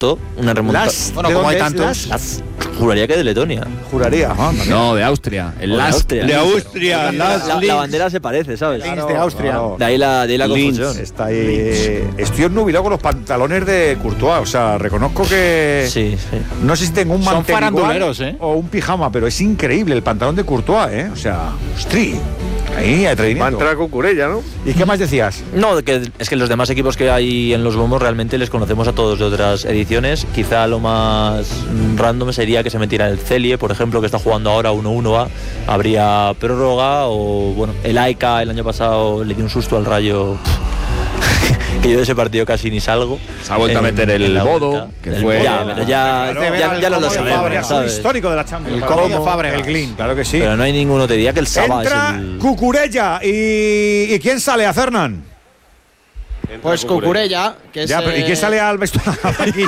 una remontada. Bueno, como hay tantos. Juraría que de Letonia. Juraría. No, de Austria. El Last. De Austria. La bandera se parece, ¿sabes? Linz de Austria. Claro. De ahí la confusión. Está ahí. Estoy obnubilado con los pantalones de Courtois. O sea, reconozco que. Sí. No sé si tengo un mantel faranduleros, o un pijama, pero es increíble el pantalón de Courtois, O sea, ¡ostri! Ahí, atrevimiento. Va a entrar Cucurella, ¿no? ¿Y qué más decías? No, es que los demás equipos que hay en los bombos realmente les conocemos a todos de otras ediciones. Quizá lo más random sería que se metiera el Celie, por ejemplo, que está jugando ahora 1-1. Habría prórroga o, bueno, el AECA el año pasado le dio un susto al Rayo. Que yo de ese partido casi ni salgo. Se ha vuelto a meter el Bodo, que fue. Ya no lo sabemos, ¿sabes? Histórico de la Champions. El Como Fabregas. El Glin, claro que sí. Pero no hay ninguno te diría que el Saba entra es el... Cucurella y ¿quién sale a Fernán? Pues Cucurella, que es. Ya, pero ¿y quién sale al vestuario aquí?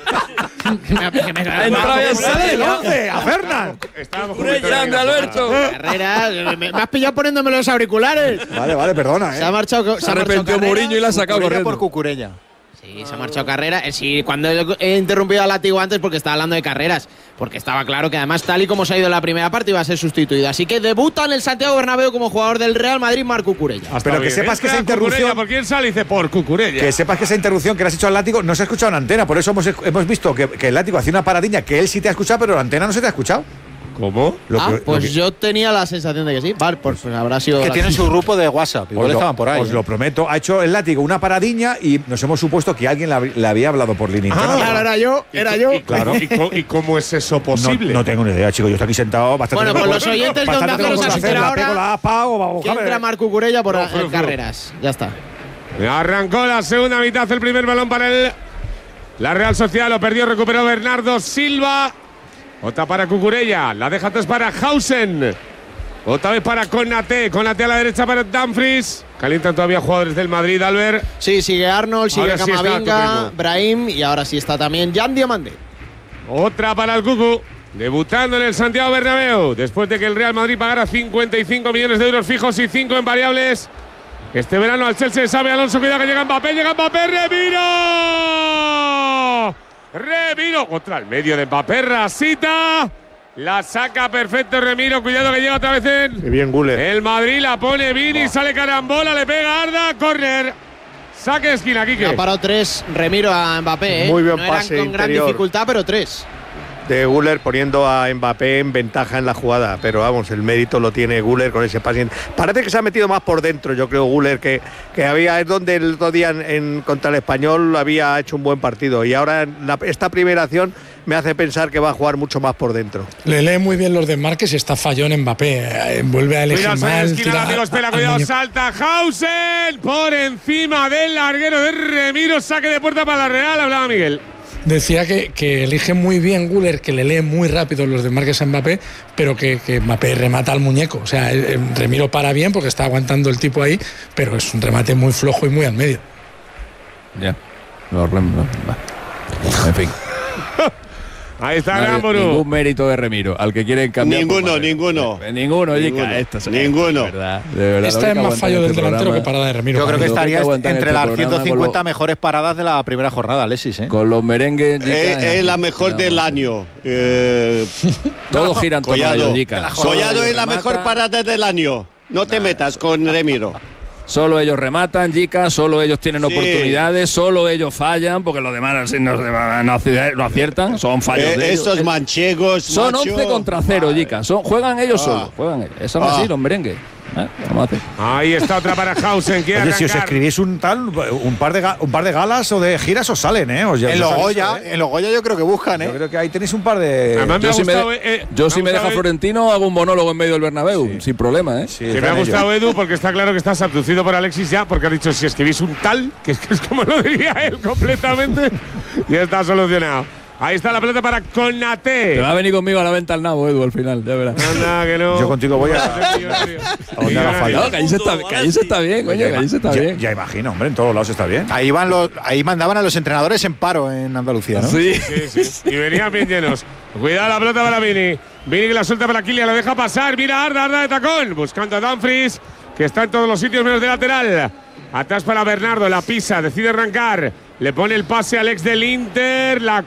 Sale el 11, a Fernán. ¡Grande, Alberto! Carrera, me has pillado poniéndome los auriculares. Vale, perdona. Se ha marchado. Se arrepintió Mourinho y la ha sacado corriendo. por Cucurella. Sí, se ha marchado Carrera. Sí, cuando he interrumpido a Látigo antes porque estaba hablando de carreras. Porque estaba claro que además, tal y como se ha ido en la primera parte, iba a ser sustituido. Así que debuta en el Santiago Bernabéu como jugador del Real Madrid, Marc Cucurella. Pero que sepas que esa interrupción. ¿Por quién sale? Dice por Cucurella. Que sepas que esa interrupción que le has hecho al Látigo no se ha escuchado en antena. Por eso hemos visto que el Látigo hacía una paradiña que él sí te ha escuchado, pero en antena no se te ha escuchado. ¿Cómo? Yo tenía la sensación de que sí. Vale, pues habrá sido. Que tienen su grupo de WhatsApp. Igual estaban por ahí. Os lo prometo. Ha hecho el Látigo una paradiña y nos hemos supuesto que alguien le había hablado por línea interna. Claro, era yo. Claro. ¿Y cómo es eso posible? No tengo ni idea, chico. Yo estoy aquí sentado bastante. Bueno, pues los oyentes de Onda Cero se asustarán ahora. Que entra Marc Cucurella por carreras. Ya está. Arrancó la segunda mitad, el primer balón para la Real Sociedad. Lo perdió, recuperó Bernardo Silva. Otra para Cucurella, la deja atrás para Hausen. Otra vez para Konaté a la derecha para Dumfries. Calientan todavía jugadores del Madrid, Albert. Sí, sigue Arnold, sigue Ahora sí Camavinga, Brahim y ahora sí está también Jan Diomande. Otra para el Cucu, debutando en el Santiago Bernabéu, después de que el Real Madrid pagara 55 millones de euros fijos y 5 en variables. Este verano al Chelsea sabe Alonso, cuidado que llega Mbappé, Remiro contra el medio de Mbappé, Rasita. La saca perfecto Remiro, cuidado que llega otra vez Qué bien, Guller. el Madrid, la pone Vini, sale carambola, le pega Arda, córner. Saque de esquina, Quique. Ha parado 3 Remiro a Mbappé, Muy bien no pase eran con gran interior dificultad, pero 3. De Guller poniendo a Mbappé en ventaja en la jugada, pero vamos, el mérito lo tiene Guller con ese pase. Parece que se ha metido más por dentro, yo creo, Guller, que es donde el otro día contra el Español había hecho un buen partido y ahora esta primera acción me hace pensar que va a jugar mucho más por dentro. Le lee muy bien los desmarques y está fallón en Mbappé, vuelve a elegir mal. Cuidado, salta Hausen por encima del larguero de Remiro, saque de puerta para la Real, hablaba Miguel. Decía que elige muy bien Guller, que le lee muy rápido los desmarques a Mbappé, pero que Mbappé remata al muñeco. O sea, Remiro para bien porque está aguantando el tipo ahí, pero es un remate muy flojo y muy al medio. Ya. En fin. Ahí está Gamburu. Ningún mérito de Remiro. Al que quieren cambiar. Ninguno. Ninguno. Ninguno. De verdad, Esta es más fallo del delantero que parada de Remiro. Yo creo que estaría entre las 150 los mejores paradas de la primera jornada, Alexis. Con los merengues. Es la mejor del año. Todos giran todo Collado. Jica. Collado es la mejor parada del año. No te metas con Remiro. Solo ellos rematan, Jica, solo ellos tienen oportunidades, solo ellos fallan, porque los demás no aciertan, son fallos de ellos. Estos manchegos, son 11 contra 0, Jica, juegan ellos solos, Eso es así, los merengues. Ahí está otra para Hausen. Oye, si os escribís un par de galas o de giras os salen, ¿eh? En Logoya yo creo que buscan, ¿eh? Yo creo que ahí tenéis un par de. Yo si me deja Florentino hago un monólogo en medio del Bernabéu, sin problema, ¿eh? Sí, me ha gustado Edu porque está claro que estás abducido por Alexis ya, porque ha dicho si escribís un tal, que es como lo diría él completamente, y está solucionado. Ahí está la pelota para Konaté. Te va a venir conmigo a la venta al nabo, Edu, al final, ya verás. Anda, que no. Yo contigo voy a donde haga falta. No, que allí se está bien, coño, que allí se está bien. Ya imagino, hombre, en todos lados está bien. Ahí mandaban a los entrenadores en paro en Andalucía, ¿no? Sí. Y venían bien llenos. Cuidado la pelota para Vini. Vini que la suelta para Kylian, la deja pasar. Mira Arda de tacón. Buscando a Dumfries, que está en todos los sitios menos de lateral. Atrás para Bernardo, la pisa, decide arrancar. Le pone el pase al ex del Inter. La